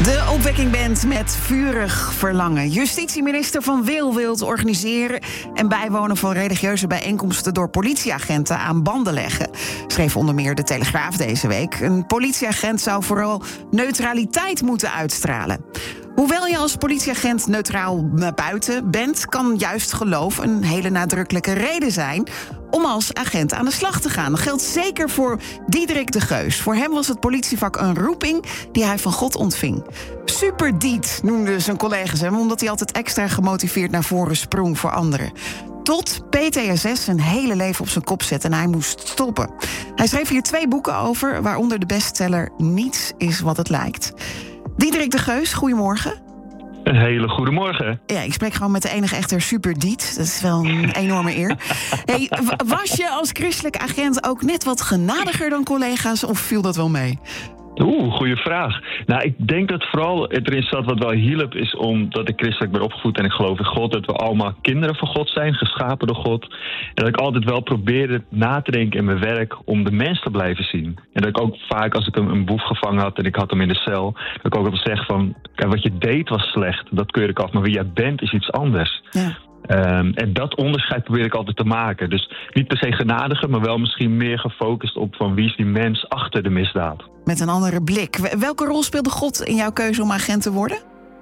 De opwekkingbands met vurig verlangen. Justitieminister Van Wil wil het organiseren en bijwonen van religieuze bijeenkomsten door politieagenten aan banden leggen. Schreef onder meer de Telegraaf deze week. Een politieagent zou vooral neutraliteit moeten uitstralen. Hoewel je als politieagent neutraal naar buiten bent, kan juist geloof een hele nadrukkelijke reden zijn om als agent aan de slag te gaan. Dat geldt zeker voor Diederik de Geus. Voor hem was het politievak een roeping die hij van God ontving. Super Diet noemden zijn collega's hem, omdat hij altijd extra gemotiveerd naar voren sprong voor anderen. Tot PTSS zijn hele leven op zijn kop zette en hij moest stoppen. Hij schreef hier 2 boeken over, waaronder de bestseller Niets is wat het lijkt. Diederik de Geus, goedemorgen. Een hele goede morgen. Ja, ik spreek gewoon met de enige echte Super Diet. Dat is wel een enorme eer. Hey, was je als christelijk agent ook net wat genadiger dan collega's of viel dat wel mee? Goede vraag. Nou, ik denk dat vooral erin zat wat wel hielp is omdat ik christelijk ben opgevoed en ik geloof in God, dat we allemaal kinderen van God zijn, geschapen door God. En dat ik altijd wel probeerde na te denken in mijn werk om de mens te blijven zien. En dat ik ook vaak als ik een boef gevangen had en ik had hem in de cel, dat ik ook altijd zeg van, kijk, wat je deed was slecht, dat keur ik af, maar wie jij bent is iets anders. Ja. En dat onderscheid probeer ik altijd te maken. Dus niet per se genadiger, maar wel misschien meer gefocust op van wie is die mens achter de misdaad. Met een andere blik. Welke rol speelde God in jouw keuze om agent te worden?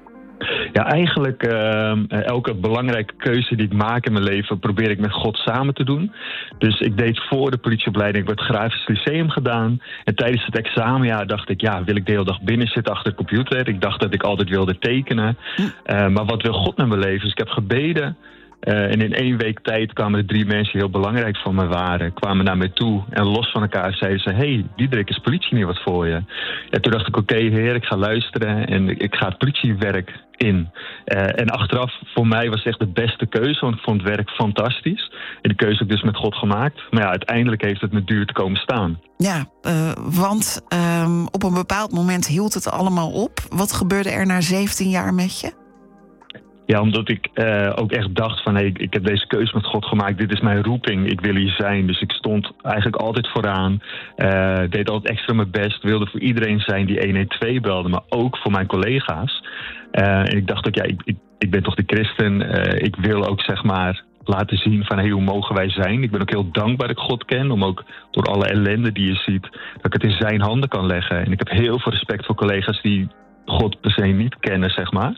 Ja, eigenlijk elke belangrijke keuze die ik maak in mijn leven probeer ik met God samen te doen. Dus ik deed voor de politieopleiding, ik heb het Grafisch Lyceum gedaan. En tijdens het examenjaar dacht ik, ja, wil ik de hele dag binnen zitten achter de computer? Ik dacht dat ik altijd wilde tekenen. Maar wat wil God met mijn leven? Dus ik heb gebeden. En in 1 week tijd kwamen er 3 mensen die heel belangrijk voor me waren. Kwamen naar mij toe en los van elkaar zeiden ze, hey, Diederik, is politie niet wat voor je? En toen dacht ik, oké, heer, ik ga luisteren en ik ga het politiewerk in. En achteraf, voor mij was het echt de beste keuze, want ik vond het werk fantastisch. En die keuze heb ik dus met God gemaakt. Maar ja, uiteindelijk heeft het me duur te komen staan. Ja, want op een bepaald moment hield het allemaal op. Wat gebeurde er na 17 jaar met je? Ja, omdat ik ook echt dacht van, hey, ik heb deze keuze met God gemaakt. Dit is mijn roeping, ik wil hier zijn. Dus ik stond eigenlijk altijd vooraan. Deed altijd extra mijn best. Wilde voor iedereen zijn die 112 belde, maar ook voor mijn collega's. En ik dacht ook, ja, ik ben toch de christen. Ik wil ook, zeg maar, laten zien van, hey, hoe mogen wij zijn? Ik ben ook heel dankbaar dat ik God ken. Om ook door alle ellende die je ziet, dat ik het in zijn handen kan leggen. En ik heb heel veel respect voor collega's die God per se niet kennen, zeg maar.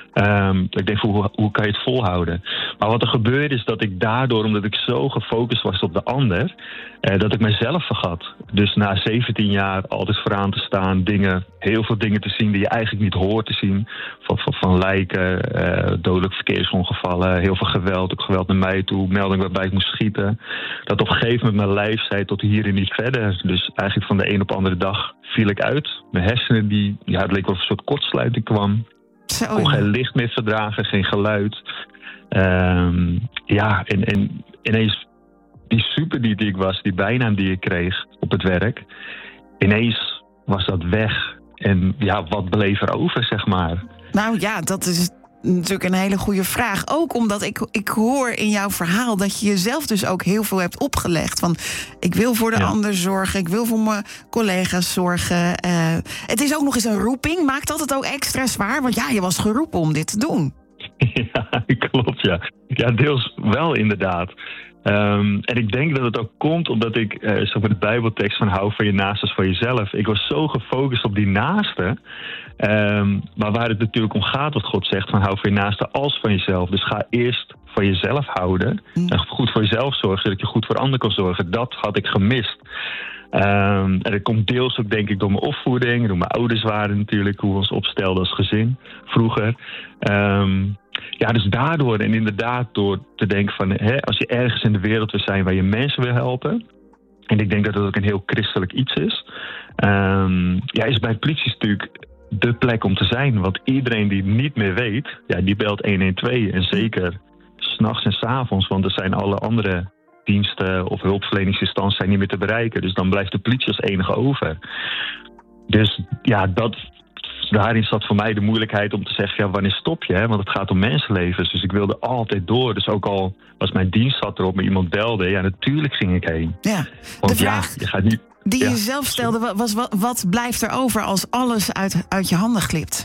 Ik denk, hoe kan je het volhouden? Maar wat er gebeurde is dat ik daardoor, omdat ik zo gefocust was op de ander, dat ik mezelf vergat. Dus na 17 jaar altijd vooraan te staan, heel veel dingen te zien die je eigenlijk niet hoort te zien. Van lijken, dodelijk verkeersongevallen, heel veel geweld, ook geweld naar mij toe, melding waarbij ik moest schieten. Dat op een gegeven moment mijn lijf zei tot hier en niet verder. Dus eigenlijk van de een op de andere dag viel ik uit. Mijn hersenen, het leek wel of een soort kortsluiting kwam. Ik kon geen licht meer verdragen, geen geluid. En ineens die superdiet die ik was, die bijnaam die ik kreeg op het werk, ineens was dat weg. En ja, wat bleef er over, zeg maar? Nou ja, dat is natuurlijk een hele goede vraag. Ook omdat ik hoor in jouw verhaal dat je jezelf dus ook heel veel hebt opgelegd. Van, ik wil voor de ander zorgen, ik wil voor mijn collega's zorgen. Het is ook nog eens een roeping. Maakt dat het ook extra zwaar? Want ja, je was geroepen om dit te doen. Ja, klopt, ja. Ja, deels wel inderdaad. En ik denk dat het ook komt omdat ik, zeg maar de Bijbeltekst van hou van je naaste als van jezelf. Ik was zo gefocust op die naaste. Maar waar het natuurlijk om gaat, wat God zegt, van hou van je naaste als van jezelf. Dus ga eerst van jezelf houden. En goed voor jezelf zorgen, zodat je goed voor anderen kan zorgen. Dat had ik gemist. En dat komt deels ook, denk ik, door mijn opvoeding. Door mijn ouders waren natuurlijk, hoe we ons opstelden als gezin vroeger. Dus daardoor en inderdaad door te denken van, als je ergens in de wereld wil zijn waar je mensen wil helpen. En ik denk dat dat ook een heel christelijk iets is. Is bij politie natuurlijk de plek om te zijn. Want iedereen die het niet meer weet, die belt 112. En zeker 's nachts en 's avonds, want er zijn alle andere diensten of hulpverleningsinstanties zijn niet meer te bereiken. Dus dan blijft de politie als enige over. Dus ja, daarin zat voor mij de moeilijkheid om te zeggen, ja, wanneer stop je? Hè? Want het gaat om mensenlevens. Dus ik wilde altijd door. Dus ook al was mijn dienst zat erop, me iemand belde, ja, natuurlijk ging ik heen. Ja, want je gaat niet. die je zelf stelde, was wat blijft er over als alles uit je handen glipt?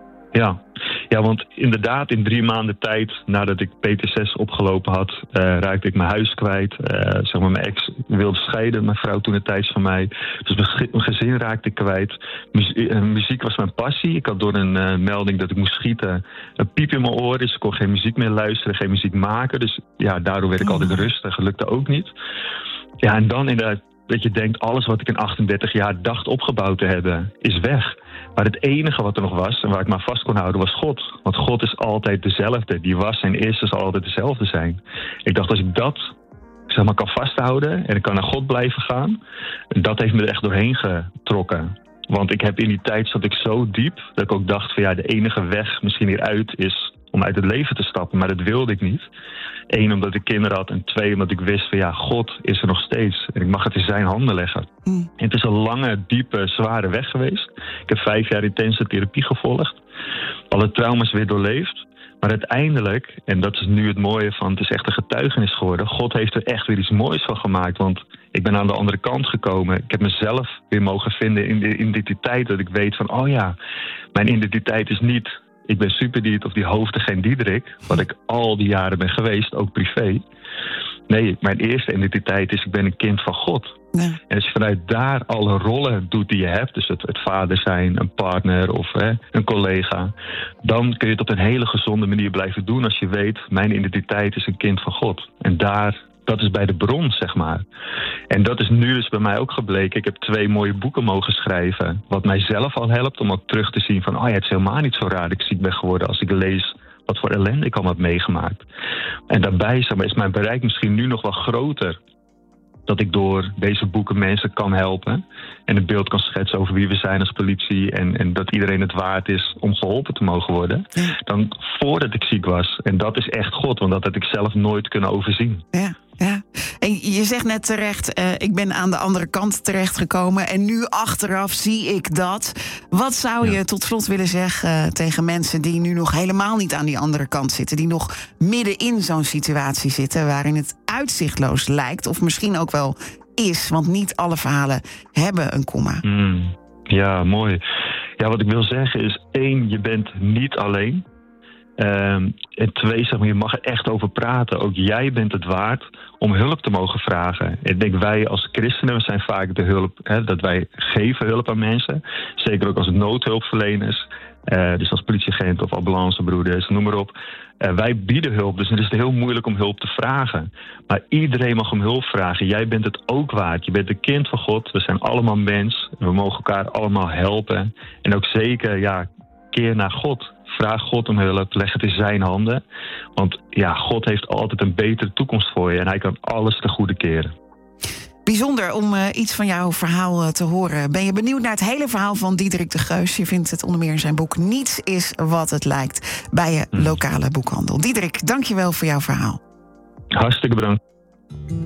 Ja, want inderdaad in 3 maanden tijd nadat ik PT6 opgelopen had, raakte ik mijn huis kwijt. Zeg maar, mijn ex wilde scheiden, mijn vrouw toen tijds van mij. Dus mijn gezin raakte ik kwijt. Muziek was mijn passie. Ik had door een melding dat ik moest schieten een piep in mijn oren. Dus ik kon geen muziek meer luisteren, geen muziek maken. Dus ja, daardoor werd ik altijd rustig. Dat lukte ook niet. Ja, en dan inderdaad dat je denkt, alles wat ik in 38 jaar dacht opgebouwd te hebben, is weg. Maar het enige wat er nog was, en waar ik maar vast kon houden, was God. Want God is altijd dezelfde. Die was en is, zal altijd dezelfde zijn. Ik dacht, als ik dat zeg maar kan vasthouden en ik kan naar God blijven gaan, dat heeft me er echt doorheen getrokken. Want ik heb in die tijd zat ik zo diep dat ik ook dacht van ja, de enige weg misschien hieruit is om uit het leven te stappen. Maar dat wilde ik niet. 1, omdat ik kinderen had. En 2, omdat ik wist van ja, God is er nog steeds. En ik mag het in zijn handen leggen. En het is een lange, diepe, zware weg geweest. Ik heb 5 jaar intense therapie gevolgd. Alle trauma's weer doorleefd. Maar uiteindelijk, en dat is nu het mooie van, het is echt een getuigenis geworden. God heeft er echt weer iets moois van gemaakt. Want ik ben aan de andere kant gekomen. Ik heb mezelf weer mogen vinden in de identiteit. Dat ik weet van, oh ja, mijn identiteit is niet ik ben Superdiet of die Hoofdagent Diederik, wat ik al die jaren ben geweest, ook privé. Nee, mijn eerste identiteit is ik ben een kind van God. Ja. En als je vanuit daar alle rollen doet die je hebt, dus het vader zijn, een partner of een collega, dan kun je het op een hele gezonde manier blijven doen als je weet, mijn identiteit is een kind van God. En dat is bij de bron, zeg maar. En dat is nu dus bij mij ook gebleken. Ik heb 2 mooie boeken mogen schrijven, wat mij zelf al helpt om ook terug te zien van, het is helemaal niet zo raar dat ik ziek ben geworden als ik lees wat voor ellende ik allemaal heb meegemaakt. En daarbij zeg maar, is mijn bereik misschien nu nog wel groter. Dat ik door deze boeken mensen kan helpen. En een beeld kan schetsen over wie we zijn als politie. En dat iedereen het waard is om geholpen te mogen worden. Ja. Dan voordat ik ziek was. En dat is echt God, want dat had ik zelf nooit kunnen overzien. Ja. En je zegt net terecht, ik ben aan de andere kant terechtgekomen. En nu achteraf zie ik dat. Wat zou je tot slot willen zeggen tegen mensen die nu nog helemaal niet aan die andere kant zitten? Die nog midden in zo'n situatie zitten waarin het uitzichtloos lijkt. Of misschien ook wel is, want niet alle verhalen hebben een komma. Ja, mooi. Ja, wat ik wil zeggen is 1, je bent niet alleen. En 2, zeg maar, je mag er echt over praten. Ook jij bent het waard om hulp te mogen vragen. Ik denk wij als christenen, we zijn vaak de hulp, dat wij geven hulp aan mensen. Zeker ook als noodhulpverleners. Dus als politieagent of ambulancebroeders, noem maar op. Wij bieden hulp, dus het is heel moeilijk om hulp te vragen. Maar iedereen mag om hulp vragen. Jij bent het ook waard. Je bent een kind van God. We zijn allemaal mens. We mogen elkaar allemaal helpen. En ook zeker, keer naar God. Vraag God om hulp, leg het in zijn handen. Want God heeft altijd een betere toekomst voor je. En hij kan alles ten goede keren. Bijzonder om iets van jouw verhaal te horen. Ben je benieuwd naar het hele verhaal van Diederik de Geus? Je vindt het onder meer in zijn boek Niets is wat het lijkt bij je lokale boekhandel. Diederik, dank je wel voor jouw verhaal. Hartstikke bedankt.